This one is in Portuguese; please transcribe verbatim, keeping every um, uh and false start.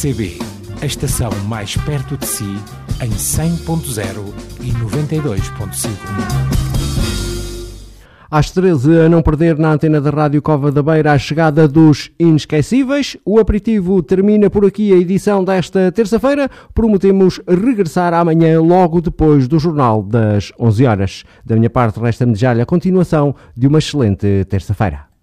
C B, a estação mais perto de si, em cem ponto zero e noventa e dois ponto cinco. Às treze, a não perder na antena da Rádio Cova da Beira a chegada dos Inesquecíveis. O aperitivo termina por aqui a edição desta terça-feira. Prometemos regressar amanhã logo depois do Jornal das onze horas. Da minha parte, resta-me desejar-lhe a continuação de uma excelente terça-feira.